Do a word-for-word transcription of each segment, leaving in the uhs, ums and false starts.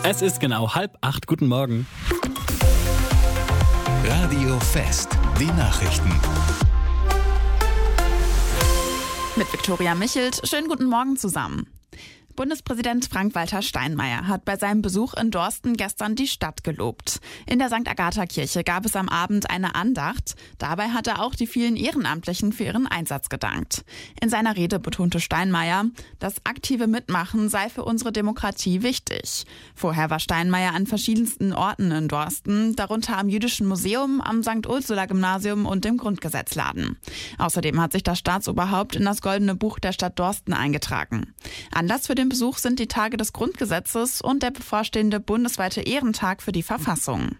Es ist genau halb acht. Guten Morgen. Radio Fest, die Nachrichten. Mit Viktoria Michelt. Schönen guten Morgen zusammen. Bundespräsident Frank-Walter Steinmeier hat bei seinem Besuch in Dorsten gestern die Stadt gelobt. In der Sankt Agatha-Kirche gab es am Abend eine Andacht. Dabei hat er auch die vielen Ehrenamtlichen für ihren Einsatz gedankt. In seiner Rede betonte Steinmeier, das aktive Mitmachen sei für unsere Demokratie wichtig. Vorher war Steinmeier an verschiedensten Orten in Dorsten, darunter am Jüdischen Museum, am Sankt Ursula-Gymnasium und dem Grundgesetzladen. Außerdem hat sich das Staatsoberhaupt in das Goldene Buch der Stadt Dorsten eingetragen. Anlass für den Besuch sind die Tage des Grundgesetzes und der bevorstehende bundesweite Ehrentag für die Verfassung.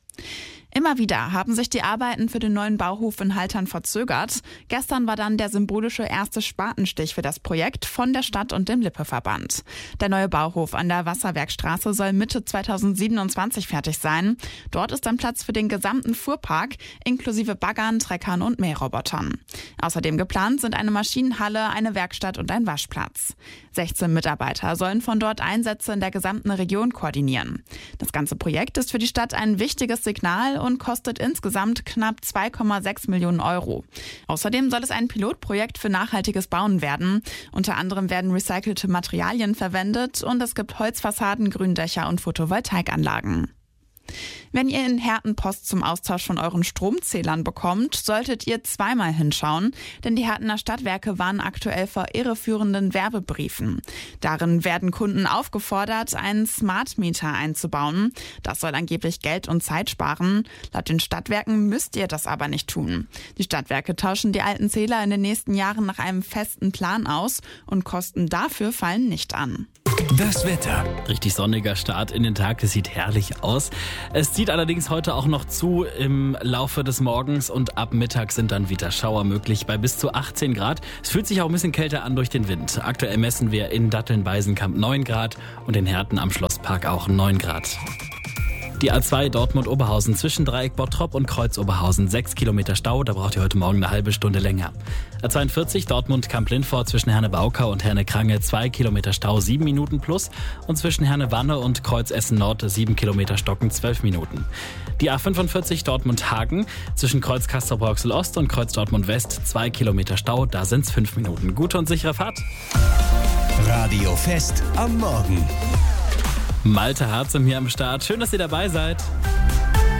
Immer wieder haben sich die Arbeiten für den neuen Bauhof in Haltern verzögert. Gestern war dann der symbolische erste Spatenstich für das Projekt von der Stadt und dem Lippe-Verband. Der neue Bauhof an der Wasserwerkstraße soll Mitte zweitausendsiebenundzwanzig fertig sein. Dort ist dann Platz für den gesamten Fuhrpark, inklusive Baggern, Treckern und Mährobotern. Außerdem geplant sind eine Maschinenhalle, eine Werkstatt und ein Waschplatz. sechzehn Mitarbeiter sollen von dort Einsätze in der gesamten Region koordinieren. Das ganze Projekt ist für die Stadt ein wichtiges Signal und kostet insgesamt knapp zwei Komma sechs Millionen Euro. Außerdem soll es ein Pilotprojekt für nachhaltiges Bauen werden. Unter anderem werden recycelte Materialien verwendet und es gibt Holzfassaden, Gründächer und Photovoltaikanlagen. Wenn ihr in Herten Post zum Austausch von euren Stromzählern bekommt, solltet ihr zweimal hinschauen, denn die Hertener Stadtwerke warnen aktuell vor irreführenden Werbebriefen. Darin werden Kunden aufgefordert, einen Smart Meter einzubauen. Das soll angeblich Geld und Zeit sparen. Laut den Stadtwerken müsst ihr das aber nicht tun. Die Stadtwerke tauschen die alten Zähler in den nächsten Jahren nach einem festen Plan aus und Kosten dafür fallen nicht an. Das Wetter. Richtig sonniger Start in den Tag, es sieht herrlich aus. Es zieht allerdings heute auch noch zu im Laufe des Morgens und ab Mittag sind dann wieder Schauer möglich bei bis zu achtzehn Grad. Es fühlt sich auch ein bisschen kälter an durch den Wind. Aktuell messen wir in Datteln-Weisenkamp neun Grad und in Herten am Schlosspark auch neun Grad. Die A zwei Dortmund-Oberhausen zwischen Dreieck Bottrop und Kreuz-Oberhausen. sechs Kilometer Stau, da braucht ihr heute Morgen eine halbe Stunde länger. A zweiundvierzig Dortmund-Kamp-Lindfort zwischen Herne-Baukau und Herne-Krange. zwei Kilometer Stau, sieben Minuten plus. Und zwischen Herne-Wanne und Kreuz-Essen-Nord sieben Kilometer Stocken, zwölf Minuten. Die A fünfundvierzig Dortmund-Hagen zwischen Kreuz Castrop-Rauxel-Ost und Kreuz Dortmund-West. zwei Kilometer Stau, da sind's fünf Minuten. Gute und sichere Fahrt. Radio Fest am Morgen. Malte Harzem hier am Start. Schön, dass ihr dabei seid.